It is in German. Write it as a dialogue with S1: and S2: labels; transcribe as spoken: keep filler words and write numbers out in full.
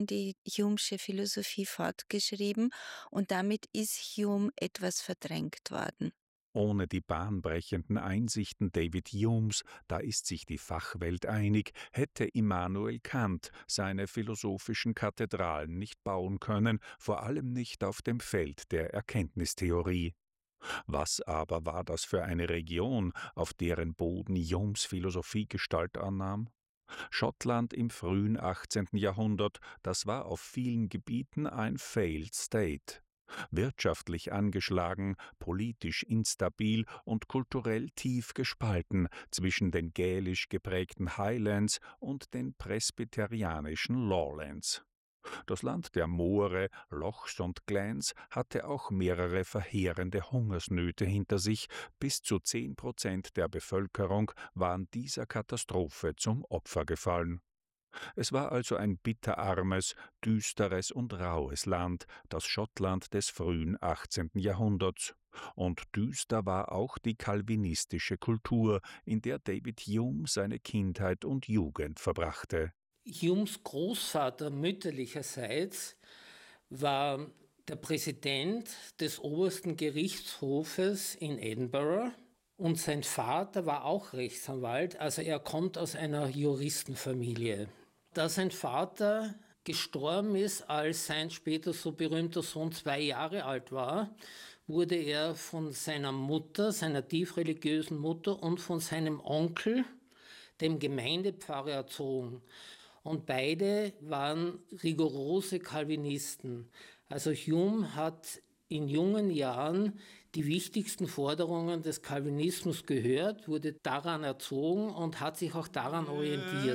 S1: die Hume'sche Philosophie fortgeschrieben und damit ist Hume etwas verdrängt worden.
S2: Ohne die bahnbrechenden Einsichten David Humes, da ist sich die Fachwelt einig, hätte Immanuel Kant seine philosophischen Kathedralen nicht bauen können, vor allem nicht auf dem Feld der Erkenntnistheorie. Was aber war das für eine Region, auf deren Boden Humes Philosophie Gestalt annahm? Schottland im frühen achtzehnten Jahrhundert, das war auf vielen Gebieten ein Failed State. Wirtschaftlich angeschlagen, politisch instabil und kulturell tief gespalten zwischen den gälisch geprägten Highlands und den presbyterianischen Lowlands. Das Land der Moore, Lochs und Glens hatte auch mehrere verheerende Hungersnöte hinter sich. Bis zu zehn Prozent der Bevölkerung waren dieser Katastrophe zum Opfer gefallen. Es war also ein bitterarmes, düsteres und raues Land, das Schottland des frühen achtzehnten Jahrhunderts. Und düster war auch die calvinistische Kultur, in der David Hume seine Kindheit und Jugend verbrachte.
S3: Humes Großvater mütterlicherseits war der Präsident des obersten Gerichtshofes in Edinburgh und sein Vater war auch Rechtsanwalt, also er kommt aus einer Juristenfamilie. Da sein Vater gestorben ist, als sein später so berühmter Sohn zwei Jahre alt war, wurde er von seiner Mutter, seiner tief religiösen Mutter und von seinem Onkel, dem Gemeindepfarrer, erzogen. Und beide waren rigorose Calvinisten. Also Hume hat in jungen Jahren die wichtigsten Forderungen des Calvinismus gehört, wurde daran erzogen und hat sich auch daran orientiert.